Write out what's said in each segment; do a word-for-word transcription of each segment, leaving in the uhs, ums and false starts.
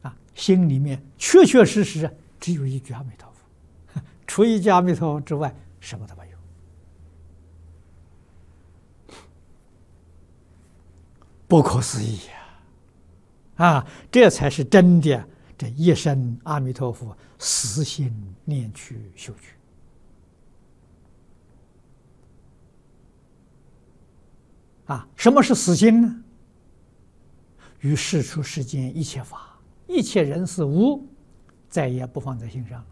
啊，心里面确确实实只有一句阿弥陀佛，除一句阿弥陀佛之外，什么都没有。不可思议呀！啊，这才是真的，这一生阿弥陀佛，死心念去修去。啊，什么是死心呢？于世出世间一切法、一切人事物，再也不放在心上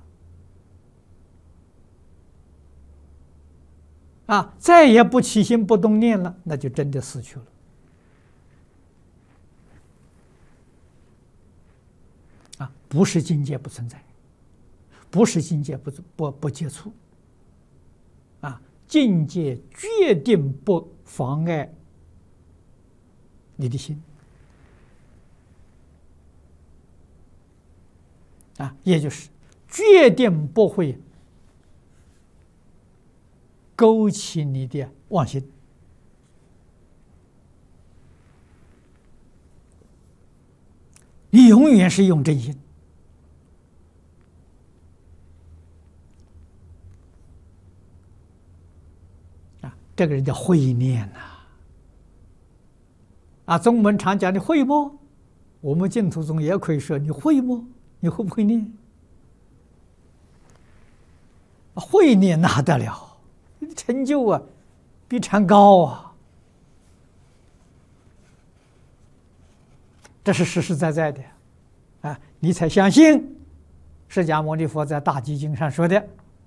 了。啊，再也不起心不动念了，那就真的死去了。啊，不是境界不存在，不是境界不不不接触。啊，境界决定不妨碍你的心。啊，也就是决定不会勾起你的妄心。你永远是用真心。啊，这个人叫慧念呐。啊，宗门常讲你会不？我们净土宗也可以说你会不？你会不会念？会念那得了，成就啊，比禅高啊，这是实实在在的啊！你才相信释迦牟尼佛在《大集经》上说的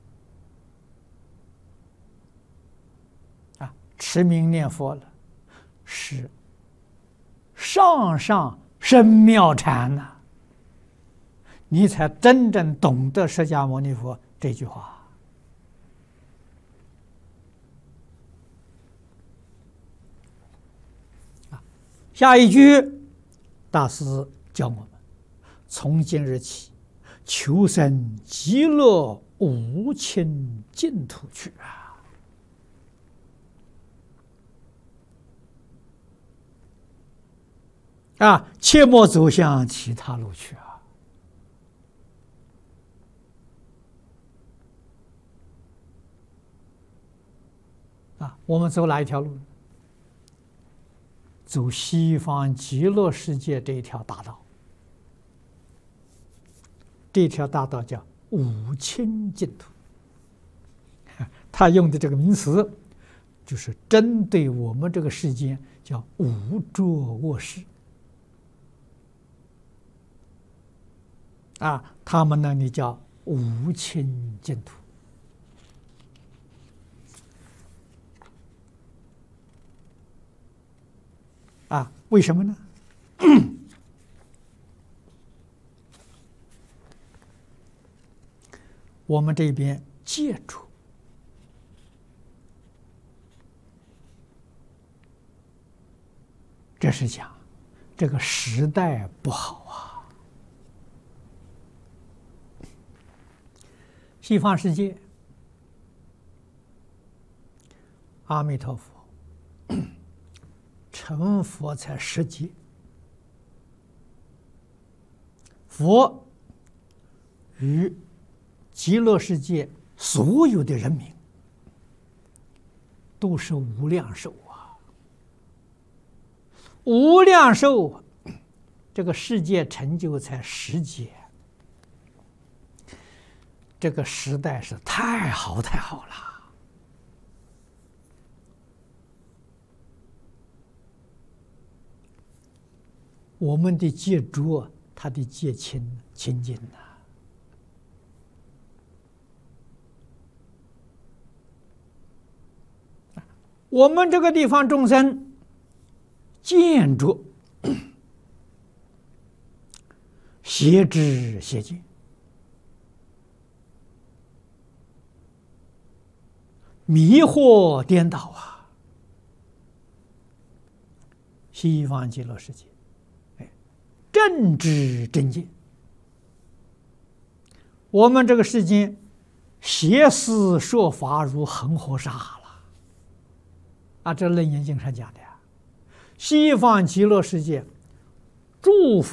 啊，持名念佛了，是上上深妙禅呐、啊。你才真正懂得释迦牟尼佛这句话。啊，下一句，大师教我们：从今日起，求生极乐无亲净土去啊！啊，切莫走向其他路去啊！啊，我们走哪一条路？走西方极乐世界这一条大道。这条大道叫五清净土。他用的这个名词，就是针对我们这个世间叫无着卧室。啊，他们那里叫无清净土。啊，为什么呢？我们这边戒除，这是讲这个时代不好啊。西方世界，阿弥陀佛成佛才十劫，佛与极乐世界所有的人民都是无量寿啊！无量寿，这个世界成就才十劫，这个时代是太好太好了。我们的戒浊，他的戒清清净呐。我们这个地方众生见着邪知邪见，迷惑颠倒啊！西方极乐世界，哎，正知正见。我们这个世间邪思说法如恒河沙了啊！这《楞严经》上讲的呀，西方极乐世界诸佛